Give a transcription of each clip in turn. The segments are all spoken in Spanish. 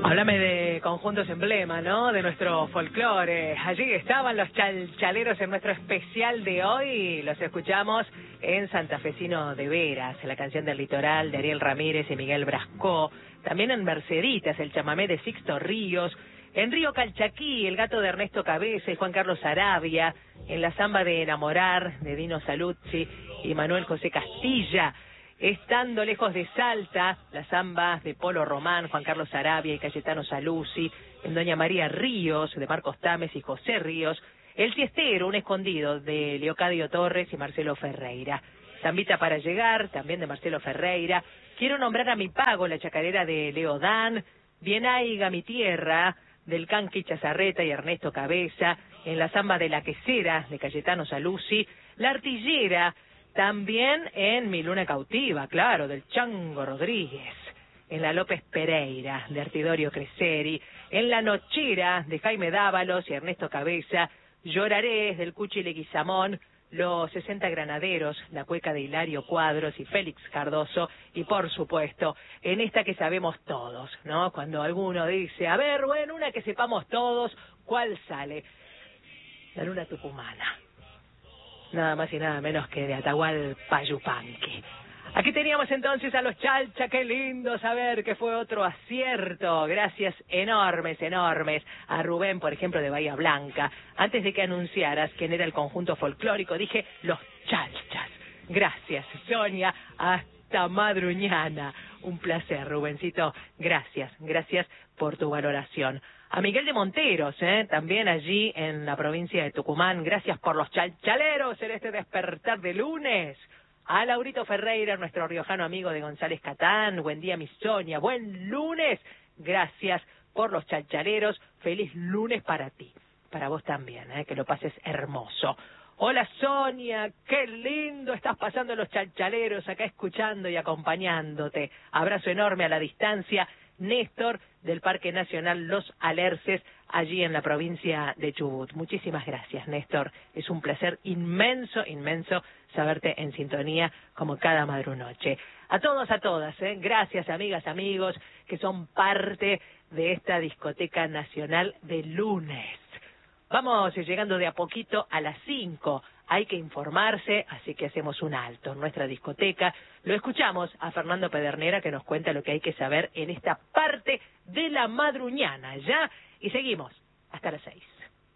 Háblame de conjuntos emblema, ¿no? De nuestro folclore. Allí estaban los chalchaleros en nuestro especial de hoy. Los escuchamos en Santafesino de Veras, la canción del litoral de Ariel Ramírez y Miguel Brascó. También en Merceditas, el chamamé de Sixto Ríos. En Río Calchaquí, el gato de Ernesto Cabeza y Juan Carlos Arabia. En la samba de Enamorar, de Dino Saluzzi y Manuel José Castilla. Estando lejos de Salta, las zambas de Polo Román, Juan Carlos Arabia y Cayetano Saluzzi, en Doña María Ríos, de Marcos Tames y José Ríos, El Tiestero, un escondido, de Leocadio Torres y Marcelo Ferreira. Zambita para llegar, también de Marcelo Ferreira. Quiero nombrar a mi pago, la chacarera de Leo Dan. Bien aiga mi tierra, del Canqui Chazarreta y Ernesto Cabeza. En la zamba de La Quesera, de Cayetano Saluzzi. La Artillera, también en Mi Luna Cautiva, claro, del Chango Rodríguez. En la López Pereira, de Artidorio Creseri. En La Nochera, de Jaime Dávalos y Ernesto Cabeza. Lloraré, del Cuchi Leguizamón. Los 60 Granaderos, la cueca de Hilario Cuadros y Félix Cardoso. Y por supuesto, en esta que sabemos todos, ¿no? Cuando alguno dice, a ver, bueno, una que sepamos todos, ¿cuál sale? La Luna Tucumana. Nada más y nada menos que de Atahualpa Yupanqui. Aquí teníamos entonces a los Chalcha, qué lindo saber que fue otro acierto. Gracias enormes a Rubén, por ejemplo, de Bahía Blanca. Antes de que anunciaras quién era el conjunto folclórico, dije los Chalchas. Gracias, Sonia, hasta Madruñana. Un placer, Rubencito. Gracias por tu valoración. A Miguel de Monteros, también allí en la provincia de Tucumán. Gracias por los chalchaleros en este despertar de lunes. A Laurito Ferreira, nuestro riojano amigo de González Catán. Buen día, mi Sonia. Buen lunes. Gracias por los chalchaleros. Feliz lunes para ti. Para vos también, que lo pases hermoso. Hola, Sonia. Qué lindo estás pasando los chalchaleros acá escuchando y acompañándote. Abrazo enorme a la distancia. Néstor, del Parque Nacional Los Alerces, allí en la provincia de Chubut. Muchísimas gracias, Néstor. Es un placer inmenso saberte en sintonía como cada madrunoche. A todos, a todas, gracias, amigas, amigos, que son parte de esta discoteca nacional de lunes. Vamos llegando de a poquito a las 5. Hay que informarse, así que hacemos un alto en nuestra discoteca. Lo escuchamos a Fernando Pedernera, que nos cuenta lo que hay que saber en esta parte de la madruñana, ¿ya? Y seguimos hasta las 6.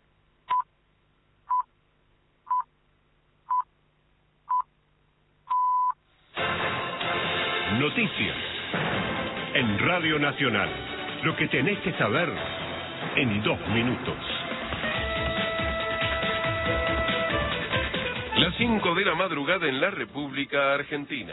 Noticias en Radio Nacional. Lo que tenés que saber en 2 minutos. Las 5 de la madrugada en la República Argentina.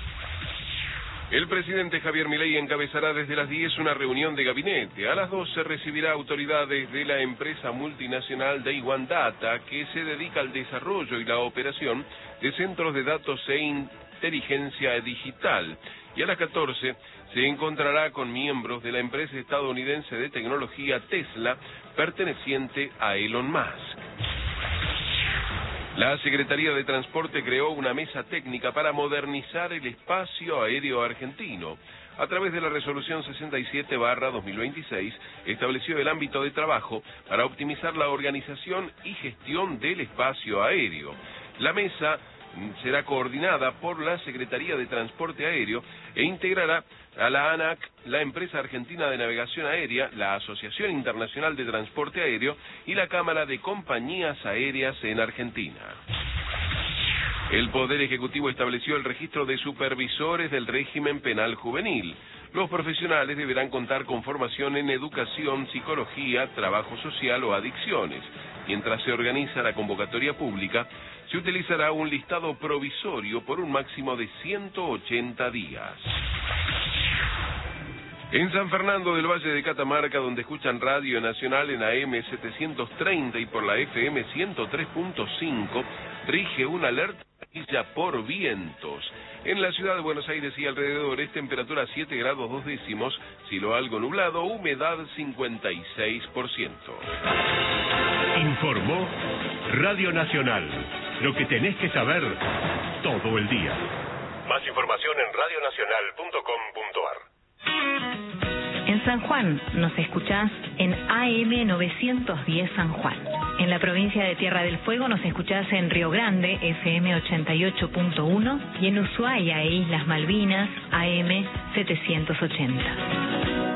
El presidente Javier Milei encabezará desde las 10 una reunión de gabinete. A las 12 recibirá autoridades de la empresa multinacional Day One Data, que se dedica al desarrollo y la operación de centros de datos e inteligencia digital. Y a las 14 se encontrará con miembros de la empresa estadounidense de tecnología Tesla, perteneciente a Elon Musk. La Secretaría de Transporte creó una mesa técnica para modernizar el espacio aéreo argentino. A través de la resolución 67/2026, estableció el ámbito de trabajo para optimizar la organización y gestión del espacio aéreo. La mesa será coordinada por la Secretaría de Transporte Aéreo e integrará a la ANAC, la Empresa Argentina de Navegación Aérea, la Asociación Internacional de Transporte Aéreo y la Cámara de Compañías Aéreas en Argentina. El Poder Ejecutivo estableció el registro de supervisores del régimen penal juvenil. Los profesionales deberán contar con formación en educación, psicología, trabajo social o adicciones. Mientras se organiza la convocatoria pública, se utilizará un listado provisorio por un máximo de 180 días. En San Fernando del Valle de Catamarca, donde escuchan Radio Nacional en AM 730 y por la FM 103.5, rige una alerta amarilla por vientos. En la ciudad de Buenos Aires y alrededores, temperatura 7 grados 2 décimos, cielo algo nublado, humedad 56%. Informó Radio Nacional. Lo que tenés que saber todo el día. Más información en radionacional.com.ar. En San Juan nos escuchás en AM 910 San Juan. En la provincia de Tierra del Fuego nos escuchás en Río Grande, FM 88.1, y en Ushuaia e Islas Malvinas, AM 780.